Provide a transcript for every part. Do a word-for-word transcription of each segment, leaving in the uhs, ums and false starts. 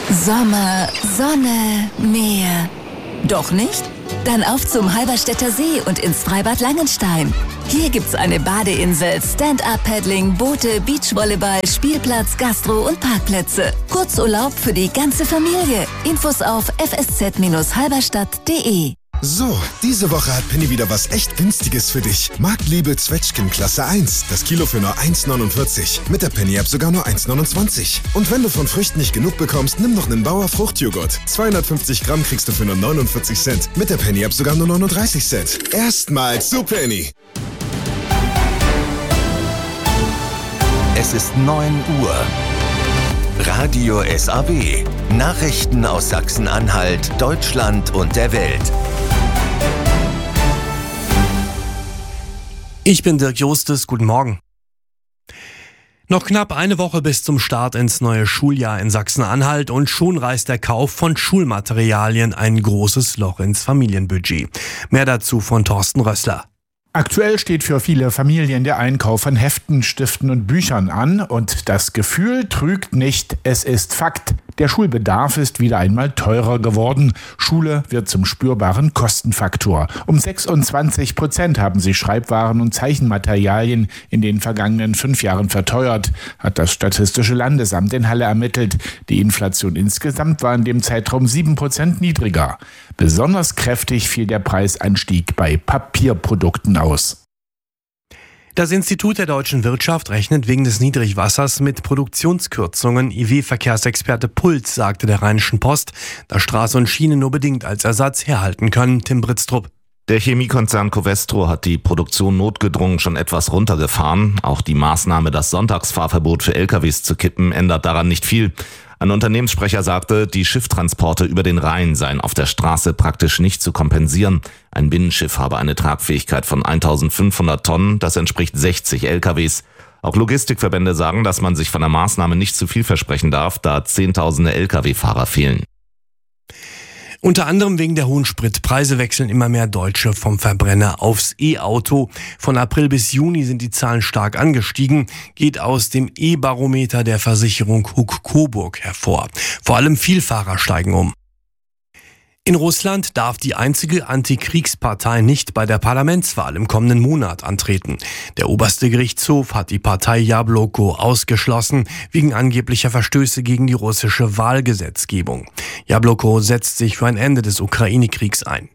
Sommer, Sonne, Meer. Doch nicht? Dann auf zum Halberstädter See und ins Freibad Langenstein. Hier gibt's eine Badeinsel, Stand-Up-Paddling, Boote, Beachvolleyball, Spielplatz, Gastro und Parkplätze. Kurzurlaub für die ganze Familie. Infos auf f s z Bindestrich halberstadt punkt de. So, diese Woche hat Penny wieder was echt Günstiges für dich. Marktliebe Zwetschgen Klasse eins. Das Kilo für nur eins neunundvierzig. Mit der Penny-App sogar nur eins neunundzwanzig. Und wenn du von Früchten nicht genug bekommst, nimm noch einen Bauer Fruchtjoghurt. zweihundertfünfzig Gramm kriegst du für nur neunundvierzig Cent. Mit der Penny-App sogar nur neununddreißig Cent. Erstmals zu Penny. Es ist neun Uhr. Radio S A W. Nachrichten aus Sachsen-Anhalt, Deutschland und der Welt. Ich bin Dirk Jostes, guten Morgen. Noch knapp eine Woche bis zum Start ins neue Schuljahr in Sachsen-Anhalt und schon reißt der Kauf von Schulmaterialien ein großes Loch ins Familienbudget. Mehr dazu von Thorsten Rössler. Aktuell steht für viele Familien der Einkauf von Heften, Stiften und Büchern an und das Gefühl trügt nicht, es ist Fakt. Der Schulbedarf ist wieder einmal teurer geworden. Schule wird zum spürbaren Kostenfaktor. Um sechsundzwanzig Prozent haben sich Schreibwaren und Zeichenmaterialien in den vergangenen fünf Jahren verteuert, hat das Statistische Landesamt in Halle ermittelt. Die Inflation insgesamt war in dem Zeitraum sieben Prozent niedriger. Besonders kräftig fiel der Preisanstieg bei Papierprodukten aus. Das Institut der deutschen Wirtschaft rechnet wegen des Niedrigwassers mit Produktionskürzungen. I W-Verkehrsexperte Puls sagte der Rheinischen Post, dass Straße und Schiene nur bedingt als Ersatz herhalten können. Tim Britztrup. Der Chemiekonzern Covestro hat die Produktion notgedrungen schon etwas runtergefahren. Auch die Maßnahme, das Sonntagsfahrverbot für L K Ws zu kippen, ändert daran nicht viel. Ein Unternehmenssprecher sagte, die Schifftransporte über den Rhein seien auf der Straße praktisch nicht zu kompensieren. Ein Binnenschiff habe eine Tragfähigkeit von eintausendfünfhundert Tonnen, das entspricht sechzig L K Ws. Auch Logistikverbände sagen, dass man sich von der Maßnahme nicht zu viel versprechen darf, da Zehntausende L K W-Fahrer fehlen. Unter anderem wegen der hohen Spritpreise wechseln immer mehr Deutsche vom Verbrenner aufs E-Auto. Von April bis Juni sind die Zahlen stark angestiegen, geht aus dem E-Barometer der Versicherung Huck-Coburg hervor. Vor allem Vielfahrer steigen um. In Russland darf die einzige Antikriegspartei nicht bei der Parlamentswahl im kommenden Monat antreten. Der oberste Gerichtshof hat die Partei Jabloko ausgeschlossen, wegen angeblicher Verstöße gegen die russische Wahlgesetzgebung. Jabloko setzt sich für ein Ende des Ukraine-Kriegs ein.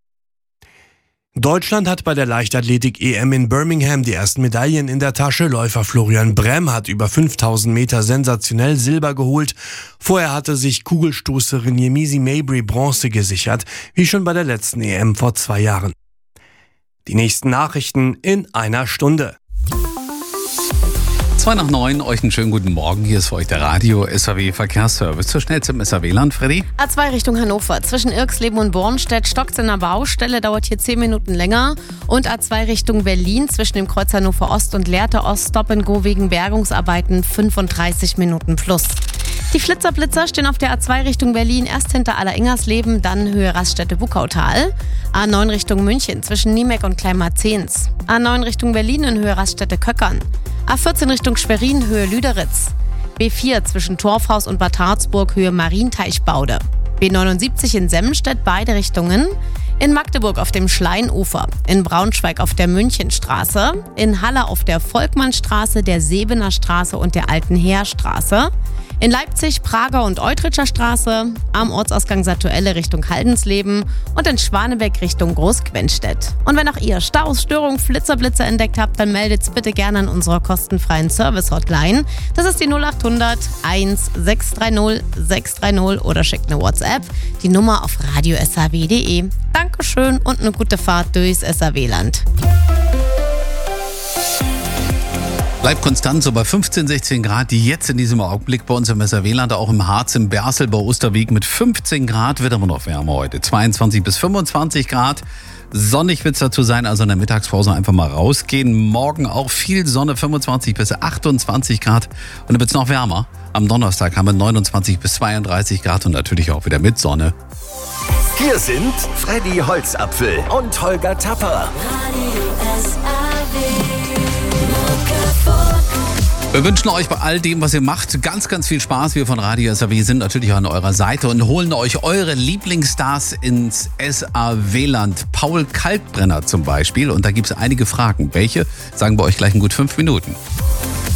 Deutschland hat bei der Leichtathletik-E M in Birmingham die ersten Medaillen in der Tasche. Läufer Florian Brehm hat über fünftausend Meter sensationell Silber geholt. Vorher hatte sich Kugelstoßerin Yemisi Mabry Bronze gesichert, wie schon bei der letzten E M vor zwei Jahren. Die nächsten Nachrichten in einer Stunde. zwei nach neun, euch einen schönen guten Morgen. Hier ist für euch der Radio S A W Verkehrsservice. Zur schnellsten im S A W-Land, Freddy. A zwei Richtung Hannover. Zwischen Irxleben und Bornstedt stockt es in der Baustelle, dauert hier zehn Minuten länger. Und A zwei Richtung Berlin zwischen dem Kreuz Hannover Ost und Lehrte Ost Stop and Go wegen Bergungsarbeiten fünfunddreißig Minuten plus. Die Flitzerblitzer stehen auf der A zwei Richtung Berlin, erst hinter Alleringers-Leben, dann Höhe Raststätte-Buckautal. A neun Richtung München zwischen Niemek und Kleinmarzens. A neun Richtung Berlin in Höhe Raststätte-Köckern. A vierzehn Richtung Schwerin, Höhe Lüderitz. B vier zwischen Torfhaus und Bad Harzburg, Höhe Marienteichbaude. B neunundsiebzig in Semmenstedt, beide Richtungen. In Magdeburg auf dem Schleinufer. In Braunschweig auf der Münchenstraße. In Halle auf der Volkmannstraße, der Sebener Straße und der Alten Heerstraße. In Leipzig, Prager und Eutritscher Straße, am Ortsausgang Satuelle Richtung Haldensleben und in Schwanebeck Richtung Großquenstedt. Und wenn auch ihr Staus, Störungen, Flitzerblitzer entdeckt habt, dann meldet's bitte gerne an unserer kostenfreien Service-Hotline. Das ist die null acht hundert eins sechs drei null sechs drei null oder schickt eine WhatsApp. Die Nummer auf radio s a w punkt de. Dankeschön und eine gute Fahrt durchs S A W-Land. Bleibt konstant so bei fünfzehn, sechzehn Grad, die jetzt in diesem Augenblick bei uns im S A W-Land, auch im Harz, im Bersel, bei Osterweg mit fünfzehn Grad, wird aber noch wärmer heute. zweiundzwanzig bis fünfundzwanzig Grad, sonnig wird es dazu sein, also in der Mittagspause einfach mal rausgehen. Morgen auch viel Sonne, fünfundzwanzig bis achtundzwanzig Grad und dann wird es noch wärmer. Am Donnerstag haben wir neunundzwanzig bis zweiunddreißig Grad und natürlich auch wieder mit Sonne. Hier sind Freddy Holzapfel und Holger Tapper. Radio S A W. Wir wünschen euch bei all dem, was ihr macht, ganz, ganz viel Spaß. Wir von Radio S A W sind natürlich an eurer Seite und holen euch eure Lieblingsstars ins S A W-Land. Paul Kalkbrenner zum Beispiel. Und da gibt es einige Fragen. Welche? Sagen wir euch gleich in gut fünf Minuten.